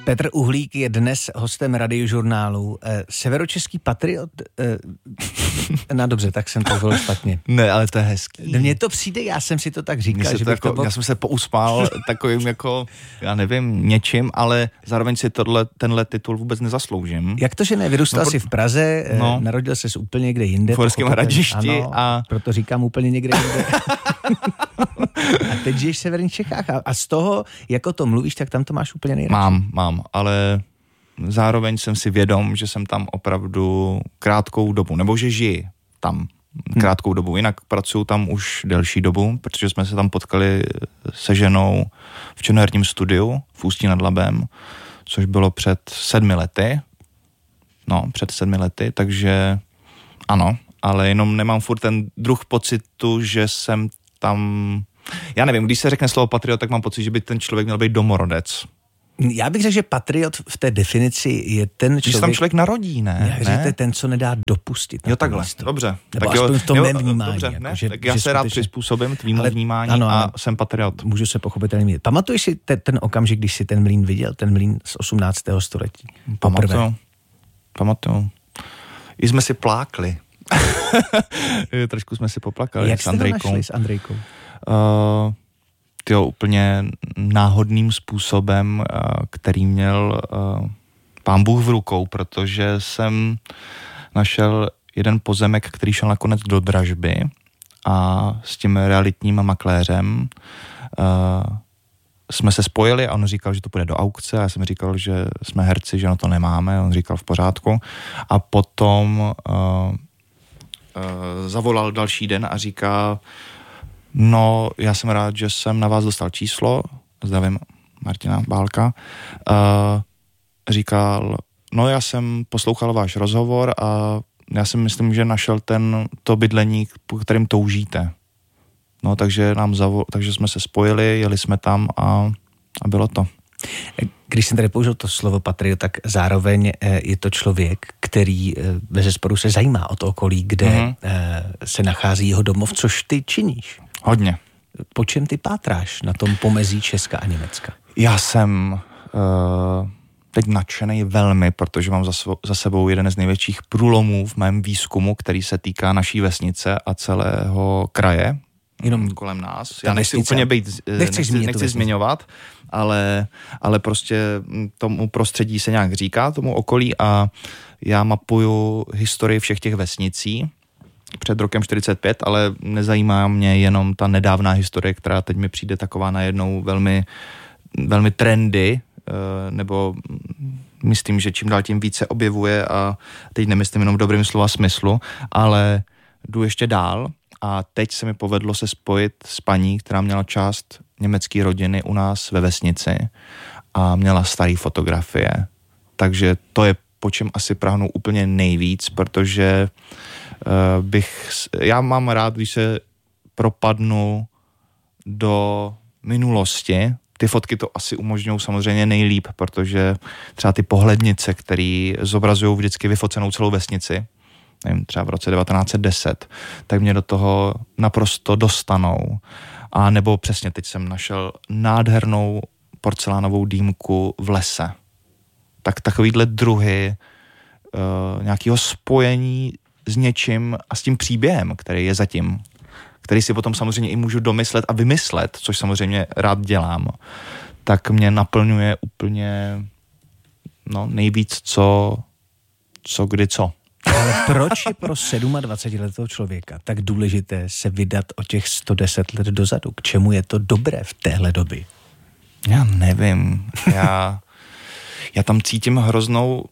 Petr Uhlík je dnes hostem Radiožurnálu. Severočeský patriot? No dobře, tak jsem to zvolil špatně. Ne, ale to je hezký. Mně to přijde, já jsem si to tak říkal, že bych to já jsem se pouspál takovým jako, já nevím, něčím, ale zároveň si tenhle titul vůbec nezasloužím. Jak to, že ne? Vyrůstal jsi v Praze, narodil ses úplně někde jinde. V Uherském Hradišti. Ano, a proto říkám úplně někde jinde. A teď žiješ v severních Čechách a z toho, jako to mluvíš, tak tam to máš úplně nejradši. Mám, ale zároveň jsem si vědom, že jsem tam opravdu krátkou dobu, nebo že žiji tam krátkou dobu. Jinak pracuju tam už delší dobu, protože jsme se tam potkali se ženou v činoherním studiu v Ústí nad Labem, což bylo před 7 lety. No, před 7 lety, takže ano, ale jenom nemám furt ten druh pocitu, že jsem tam... Já nevím, když se řekne slovo patriot, tak mám pocit, že by ten člověk měl být domorodec. Já bych řekl, že patriot v té definici je ten člověk... Když se tam člověk narodí, ne? Já řekl, ten, co nedá dopustit. Jo, takhle, dobře. Nebo tak aspoň v tom mém vnímání. Dobře, jako, ne? že, tak já že se rád přizpůsobím tvýmu vnímání ano, a jsem patriot. Můžu se pochopitelně mít. Pamatuješ si ten okamžik, když jsi ten mlýn viděl, ten mlýn z 18. století? Pamatuju. I jsme si plákli. Trošku jsme si poplakali. Jak jste to našli s Andrejkou? Úplně náhodným způsobem, který měl pán Bůh v rukou, protože jsem našel jeden pozemek, který šel nakonec do dražby a s tím realitním makléřem jsme se spojili a on říkal, že to půjde do aukce a já jsem říkal, že jsme herci, že na to nemáme, on říkal v pořádku a potom zavolal další den a říká, no, já jsem rád, že jsem na vás dostal číslo, zdravím Martina Bálka, říkal, no já jsem poslouchal váš rozhovor a já si myslím, že našel to bydlení, po kterým toužíte. No, takže takže jsme se spojili, jeli jsme tam a bylo to. Když jsem tady použil to slovo patriot, tak zároveň je to člověk, který bezesporu se zajímá o to okolí, kde se nachází jeho domov, což ty činíš. Hodně. Po čem ty pátráš na tom pomezí Česka a Německa? Já jsem teď nadšenej velmi, protože mám za sebou jeden z největších průlomů v mém výzkumu, který se týká naší vesnice a celého kraje. Jenom kolem nás. Já nechci úplně nechci zmiňovat, ale prostě tomu prostředí se nějak říká, tomu okolí a já mapuju historii všech těch vesnicí před rokem 45, ale nezajímá mě jenom ta nedávná historie, která teď mi přijde taková najednou velmi, velmi trendy, nebo myslím, že čím dál tím více objevuje a teď nemyslím jenom v dobrým slova smyslu, ale jdu ještě dál a teď se mi povedlo se spojit s paní, která měla část německé rodiny u nás ve vesnici a měla staré fotografie. Takže to je, po čem asi prahnu úplně nejvíc, protože já mám rád, když se propadnu do minulosti. Ty fotky to asi umožňují samozřejmě nejlíp, protože třeba ty pohlednice, které zobrazují vždycky vyfocenou celou vesnici, nevím, třeba v roce 1910, tak mě do toho naprosto dostanou. A nebo přesně teď jsem našel nádhernou porcelánovou dýmku v lese. Tak takovýhle druhy nějakého spojení s něčím a s tím příběhem, který je zatím, který si potom samozřejmě i můžu domyslet a vymyslet, což samozřejmě rád dělám, tak mě naplňuje úplně nejvíc co. Ale proč je pro 27letého člověka tak důležité se vydat o těch 110 let dozadu? K čemu je to dobré v téhle době? Já nevím. Já tam cítím hroznou,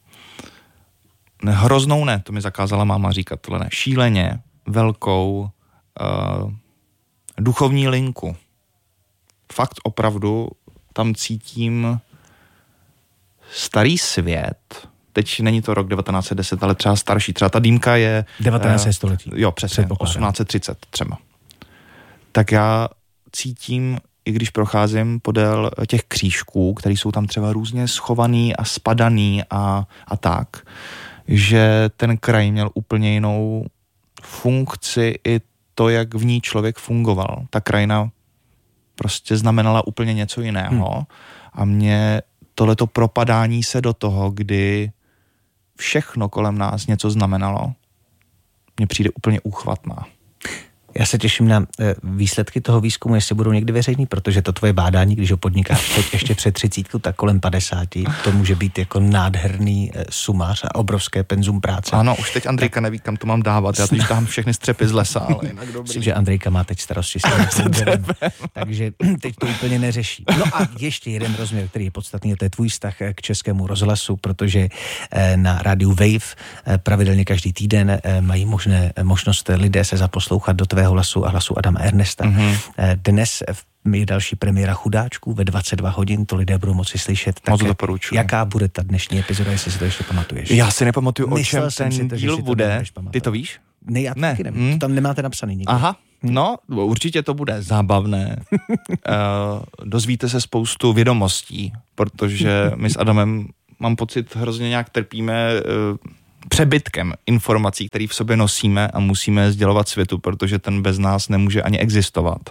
to mi zakázala máma říkat, tohle ne, šíleně velkou duchovní linku. Fakt opravdu tam cítím starý svět. Teď není to rok 1910, ale třeba starší. Třeba ta dýmka je... 19. století. Jo, přesně, 1830 třeba. Tak já cítím, i když procházím podél těch křížků, které jsou tam třeba různě schovaný a spadaný a tak, že ten kraj měl úplně jinou funkci i to, jak v ní člověk fungoval. Ta krajina prostě znamenala úplně něco jiného a mě tohleto propadání se do toho, kdy všechno kolem nás něco znamenalo, mně přijde úplně úchvatná. Já se těším na výsledky toho výzkumu, jestli budou někdy veřejný, protože to tvoje bádání, když ho podnikáš teď ještě před 30, tak kolem 50, to může být jako nádherný sumář a obrovské penzum práce. Ano, už teď Andrejka neví, kam to mám dávat, já teď dám všechny střepy z lesa, ale jinak dobrý. Myslím, že Andrejka má teď starosti s tím takže teď to úplně neřeší. No a ještě jeden rozměr, který je podstatný, to je tvůj vztah k Českému rozhlasu, protože na rádiu Wave pravidelně každý týden mají možnost lidé se zaposlouchat do tvého hlasu a hlasu Adama Ernesta. Mm-hmm. Dnes je další premiéra Chudáčků ve 22 hodin, to lidé budou moci slyšet. Tak moc doporučuji. Jaká bude ta dnešní epizoda, jestli si to ještě pamatuješ? Já si nepamatuju, o čem ten díl bude. Ty to víš? Ne, já taky nevím. To tam nemáte napsaný nikdy. Aha, no, určitě to bude zábavné. Dozvíte se spoustu vědomostí, protože my s Adamem, mám pocit, hrozně nějak trpíme přebytkem informací, které v sobě nosíme a musíme sdělovat světu, protože ten bez nás nemůže ani existovat.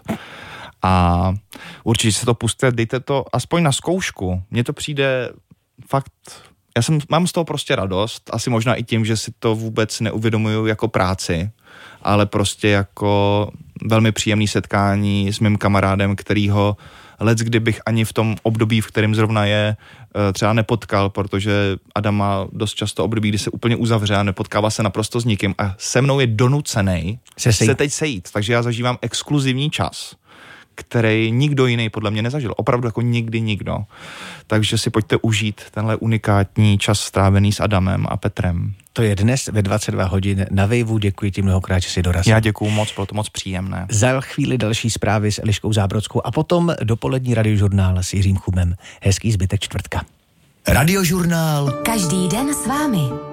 A určitě se to pusťte, dejte to aspoň na zkoušku. Mně to přijde fakt, mám z toho prostě radost, asi možná i tím, že si to vůbec neuvědomuju jako práci, ale prostě jako velmi příjemný setkání s mým kamarádem, kterýho kdybych ani v tom období, v kterém zrovna je, třeba nepotkal, protože Adam má dost často období, kdy se úplně uzavře a nepotkává se naprosto s nikým a se mnou je donucenej se teď sejít. Takže já zažívám exkluzivní čas, který nikdo jiný podle mě nezažil. Opravdu jako nikdy nikdo. Takže si pojďte užít tenhle unikátní čas strávený s Adamem a Petrem. To je dnes ve 22 hodin na Waveu. Děkuji ti mnohokrát, že jsi dorazil. Já děkuju moc, bylo to moc příjemné. Za chvíli další zprávy s Eliškou Zábrodskou a potom dopolední radiožurnál s Jiřím Chumem. Hezký zbytek čtvrtka. Radiožurnál. Každý den s vámi.